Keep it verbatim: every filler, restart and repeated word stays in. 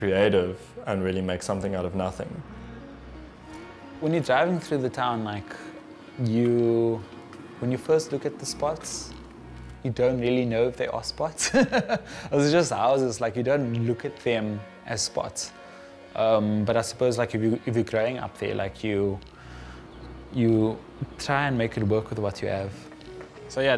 creative and really make something out of nothing. When you're driving through the town, like you, when you first look at the spots, you don't really know if they are spots. It's just houses, like you don't look at them as spots. Um, but I suppose like if, you, if you're growing up there, like you, you try and make it work with what you have. So yeah,